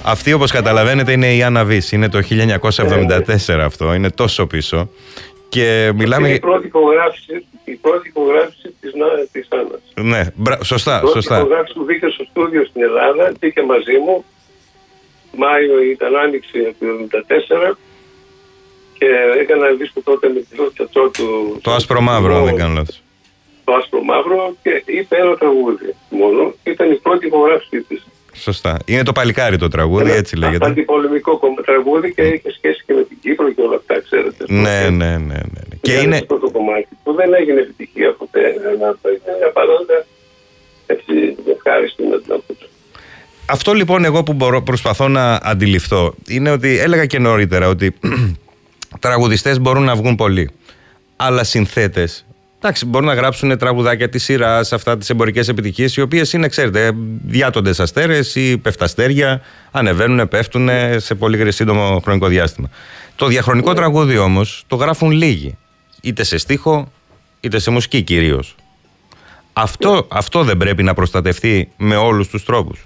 Αυτή, όπως καταλαβαίνετε, είναι η Άννα Βύση. Είναι το 1974 αυτό, είναι τόσο πίσω. Και μιλάμε... Είναι η πρώτη ηχογράφηση της Άννας. Ναι, σωστά. Η πρώτη ηχογράφηση που μπήκε στο στούντιο στην Ελλάδα, μπήκε μαζί μου. Μάιο ήταν άνοιξη του 1974 και έκανα ένα δίσκο τότε με τη Λότια Τσότου. Το άσπρο μαύρο, αν δεν κάνω λάθος. Το άσπρο μαύρο, και είπε ένα τραγούδι μόνο. Ήταν η πρώτη ηχογράφηση της. Σωστά. Είναι το παλικάρι το τραγούδι, έτσι λέγεται. Αντιπολεμικό τραγούδι και είχε σχέση και με την Κύπρο και όλα αυτά, ξέρετε. Ναι. Και είναι αυτό το κομμάτι που δεν έγινε επιτυχία ποτέ. Είναι μια παρόντα έτσι ευχάριστη να την ακούσω. Αυτό λοιπόν εγώ που προσπαθώ να αντιληφθώ είναι ότι έλεγα και νωρίτερα ότι τραγουδιστές μπορούν να βγουν πολλοί, αλλά συνθέτες, εντάξει, μπορούν να γράψουν τραγουδάκια της σειράς, αυτά τις εμπορικές επιτυχίες, οι οποίες είναι, ξέρετε, διάτοντες αστέρες ή πεφταστέρια, ανεβαίνουν, πέφτουν σε πολύ σύντομο χρονικό διάστημα. Το διαχρονικό τραγούδι όμως το γράφουν λίγοι, είτε σε στίχο είτε σε μουσική κυρίως. Αυτό δεν πρέπει να προστατευτεί με όλους τους τρόπους?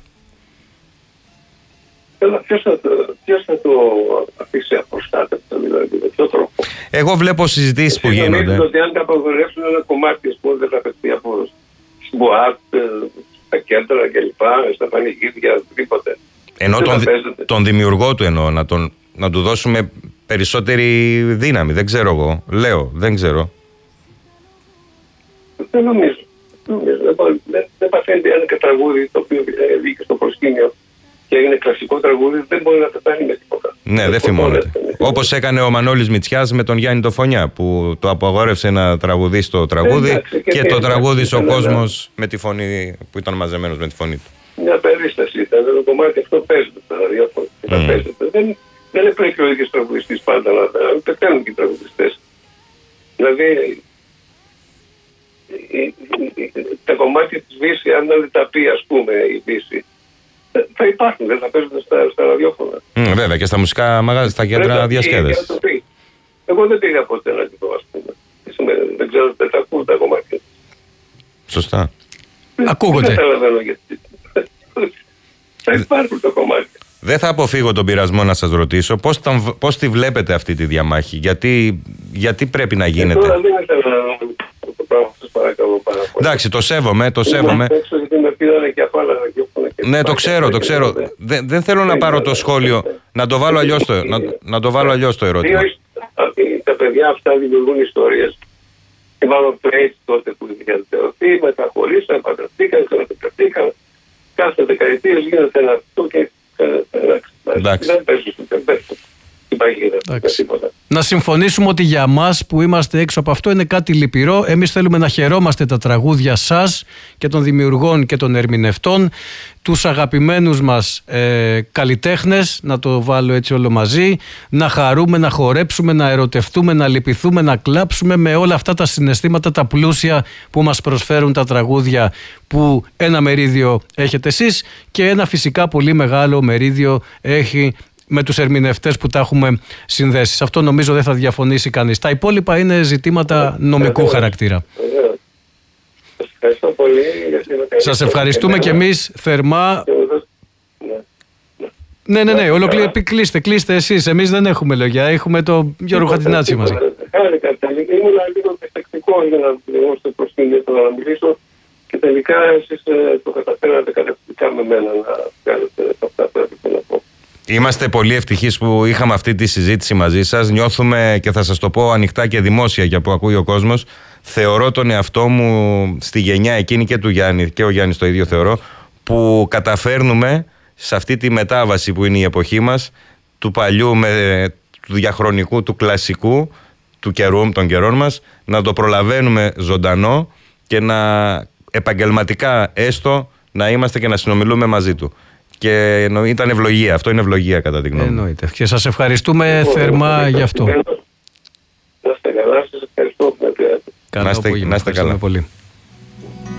Ποιος θα το αφήσει απροστάτευτο, δηλαδή, με ποιο τρόπο? Εγώ βλέπω συζητήσεις που γίνονται. Νομίζω ότι αν απαγορεύσουν ένα κομμάτι που δεν θα πετύχει από σμπουάτ, στα κέντρα κλπ, στα πανηγύρια, οτιδήποτε. Ενώ τον δημιουργό του εννοώ, να του δώσουμε περισσότερη δύναμη. Δεν ξέρω εγώ. Δεν ξέρω. Δεν νομίζω. Δεν παθαίνεται ένα τραγούδι το οποίο βγήκε στο προσκήνιο και έγινε κλασικό τραγούδι, δεν μπορεί να πεθάνει με τίποτα. Ναι, δεν θυμώνεται. Όπως έκανε ο Μανώλης Μητσιάς με τον Γιάννη το Φωνιά, που το απαγόρευσε να τραγουδεί στο τραγούδι και το τραγούδισε ο κόσμος με τη φωνή, που ήταν μαζεμένος με τη φωνή του. Μια περίσταση ήταν. Το κομμάτι αυτό παίζεται στα ραδιόφωνα. Δεν πρέπει ο ίδιος τραγουδιστής πάντα να πεθαίνουν και οι τραγουδιστές. Δηλαδή, τα κομμάτια της Βύση, αν δεν τα πει, ας πούμε, η Βύση, θα υπάρχουν, δεν θα παίζονται στα ραδιόφωνα. Βέβαια, και στα μουσικά μαγάζια, στα κέντρα διασκέδασης. Εγώ δεν πήγα ποτέ να την πω, ας πούμε. Δεν ξέρω, δεν θα ακούω τα κομμάτια. Σωστά. Ακούγονται. Δεν καταλαβαίνω γιατί. Θα υπάρχουν τα κομμάτια. Δεν θα αποφύγω τον πειρασμό να σας ρωτήσω πώς τη βλέπετε αυτή τη διαμάχη, γιατί πρέπει να γίνεται. Τώρα δεν ήθελα να το πράγμα, σας παρακαλώ πάρα πολύ. Εντάξει, το σέβομαι. Ναι, το ξέρω. Δεν θέλω να πάρω το σχόλιο. Να το βάλω αλλιώς το ερώτημα. Τα παιδιά αυτά δημιουργούν ιστορίες. Και μάλλον το έτσι τότε που διαδετερωθεί, μεταχωρήσαν, παντρευτήκαν, ξαναπαντρευτήκαν. Κάθε δεκαετίες γίνεται ένα αυτό και δεν παίζουν στην πέφτουν. Να συμφωνήσουμε ότι για μας που είμαστε έξω από αυτό είναι κάτι λυπηρό. Εμείς θέλουμε να χαιρόμαστε τα τραγούδια σας και των δημιουργών και των ερμηνευτών, τους αγαπημένους μας καλλιτέχνες, να το βάλω έτσι όλο μαζί, να χαρούμε, να χορέψουμε, να ερωτευτούμε, να λυπηθούμε, να κλάψουμε με όλα αυτά τα συναισθήματα, τα πλούσια που μας προσφέρουν τα τραγούδια, που ένα μερίδιο έχετε εσείς και ένα φυσικά πολύ μεγάλο μερίδιο έχει με τους ερμηνευτές που τα έχουμε συνδέσει. Αυτό νομίζω δεν θα διαφωνήσει κανείς. Τα υπόλοιπα είναι ζητήματα νομικού χαρακτήρα. Σας ευχαριστώ πολύ. Σας ευχαριστούμε και εμείς θερμά. Ναι, κλείστε εσείς. Εμείς δεν έχουμε λόγια. Έχουμε το Γιώργο Χατινάτση μαζί. Χάρηκα. Ήμουν λίγο διστακτικό για να στο προσκήνιο να μιλήσω και τελικά εσείς το καταφέρατε καταπληκτικά με μένα να κάνετε αυτά που έπρεπε να πω. Είμαστε πολύ ευτυχείς που είχαμε αυτή τη συζήτηση μαζί σας. Νιώθουμε, και θα σας το πω ανοιχτά και δημόσια για που ακούει ο κόσμος, θεωρώ τον εαυτό μου στη γενιά εκείνη και του Γιάννη, και ο Γιάννης το ίδιο θεωρώ, που καταφέρνουμε σε αυτή τη μετάβαση που είναι η εποχή μας, του παλιού του διαχρονικού, του κλασικού, των καιρών μας, να το προλαβαίνουμε ζωντανό και να επαγγελματικά έστω να είμαστε και να συνομιλούμε μαζί του. Και ήταν ευλογία. Αυτό είναι ευλογία κατά τη γνώμη μου. Εννοείται. Και σας ευχαριστούμε θερμά γι' αυτό. Να είστε καλά, σας ευχαριστώ. Να είστε καλά. Πολύ.